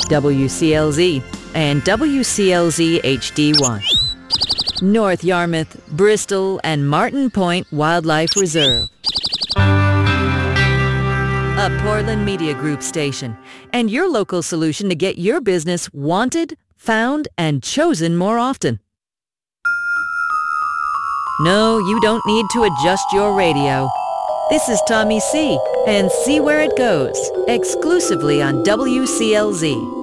WCLZ, and WCLZ HD1. North Yarmouth, Bristol, and Martin Point Wildlife Reserve. A Portland Media Group station, and your local solution to get your business wanted, found, and chosen more often. No, you don't need to adjust your radio. This is Tommy C, and See Where It Goes, exclusively on WCLZ.